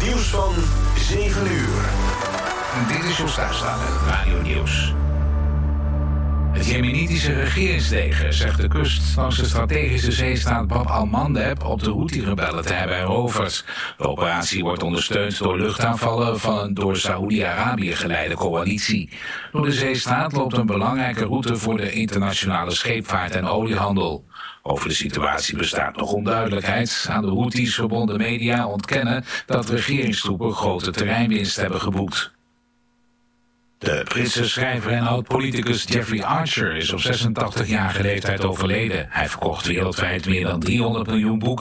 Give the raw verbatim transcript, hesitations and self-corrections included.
Het nieuws van zeven uur. Dit is Jos Thuislaan met het Radio Nieuws. Het Jemenitische regeringsleger zegt de kust langs de strategische zeestaat Bab al-Mandeb op de Houthi-rebellen te hebben heroverd. De operatie wordt ondersteund door luchtaanvallen van een door Saoedi-Arabië geleide coalitie. Door de zeestaat loopt een belangrijke route voor de internationale scheepvaart en oliehandel. Over de situatie bestaat nog onduidelijkheid. Aan de Houthis verbonden media ontkennen dat regeringstroepen grote terreinwinst hebben geboekt. De Britse schrijver en oud-politicus Jeffrey Archer is op zesentachtigjarige leeftijd overleden. Hij verkocht wereldwijd meer dan driehonderd miljoen boeken.